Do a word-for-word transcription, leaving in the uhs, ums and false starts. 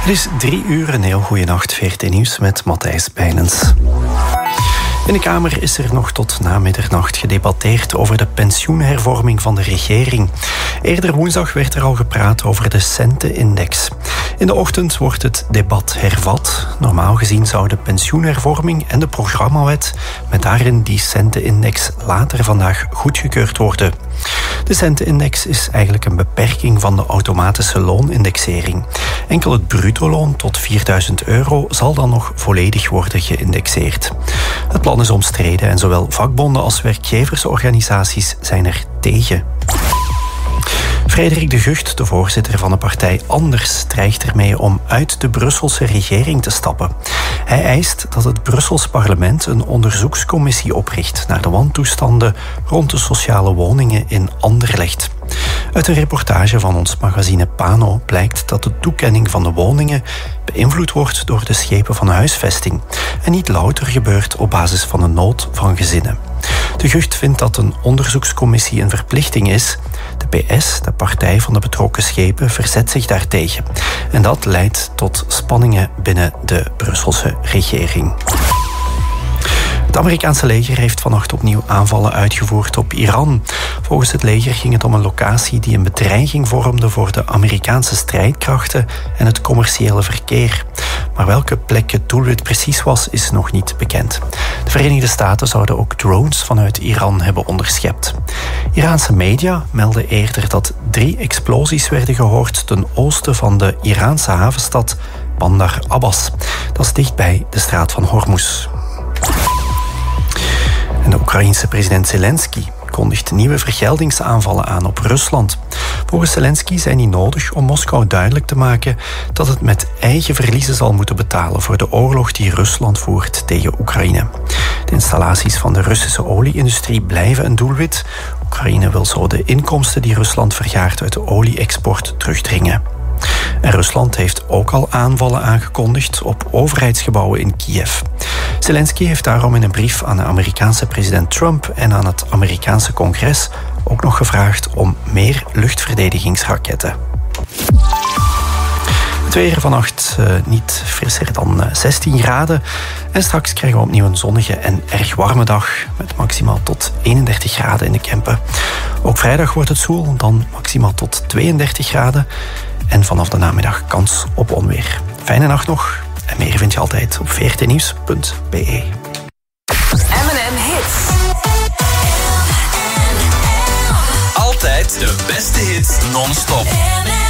Het is drie uur, een heel goede nacht, V R T Nieuws met Matthijs Bijlens. In de Kamer is er nog tot na middernacht gedebatteerd over de pensioenhervorming van de regering. Eerder woensdag werd er al gepraat over de centenindex. In de ochtend wordt het debat hervat. Normaal gezien zou de pensioenhervorming en de programmawet met daarin die centenindex later vandaag goedgekeurd worden. De centenindex is eigenlijk een beperking van de automatische loonindexering. Enkel het bruto-loon tot vierduizend euro zal dan nog volledig worden geïndexeerd. Het plan is omstreden en zowel vakbonden als werkgeversorganisaties zijn er tegen. Frederik de Gucht, de voorzitter van de partij Anders, dreigt ermee om uit de Brusselse regering te stappen. Hij eist dat het Brussels parlement een onderzoekscommissie opricht naar de wantoestanden rond de sociale woningen in Anderlecht. Uit een reportage van ons magazine Pano blijkt dat de toekenning van de woningen beïnvloed wordt door de schepen van huisvesting en niet louter gebeurt op basis van de nood van gezinnen. De Gucht vindt dat een onderzoekscommissie een verplichting is. De P S, de partij van de betrokken schepen, verzet zich daartegen. En dat leidt tot spanningen binnen de Brusselse regering. Het Amerikaanse leger heeft vannacht opnieuw aanvallen uitgevoerd op Iran. Volgens het leger ging het om een locatie die een bedreiging vormde voor de Amerikaanse strijdkrachten en het commerciële verkeer. Maar welke plek het doelwit precies was, is nog niet bekend. De Verenigde Staten zouden ook drones vanuit Iran hebben onderschept. Iraanse media melden eerder dat drie explosies werden gehoord ten oosten van de Iraanse havenstad Bandar Abbas. Dat is dichtbij de straat van Hormuz. En de Oekraïense president Zelensky kondigt nieuwe vergeldingsaanvallen aan op Rusland. Volgens Zelensky zijn die nodig om Moskou duidelijk te maken dat het met eigen verliezen zal moeten betalen voor de oorlog die Rusland voert tegen Oekraïne. De installaties van de Russische olie-industrie blijven een doelwit. Oekraïne wil zo de inkomsten die Rusland vergaart uit de olie-export terugdringen. En Rusland heeft ook al aanvallen aangekondigd op overheidsgebouwen in Kiev. Zelensky heeft daarom in een brief aan de Amerikaanse president Trump en aan het Amerikaanse congres ook nog gevraagd om meer luchtverdedigingsraketten. Het weer vannacht uh, niet frisser dan uh, zestien graden. En straks krijgen we opnieuw een zonnige en erg warme dag met maximaal tot eenendertig graden in de Kempen. Ook vrijdag wordt het zoel, dan maximaal tot tweeëndertig graden. En vanaf de namiddag kans op onweer. Fijne nacht nog. En meer vind je altijd op v r t nieuws punt b e. M en M Hits. Altijd de beste hits non-stop.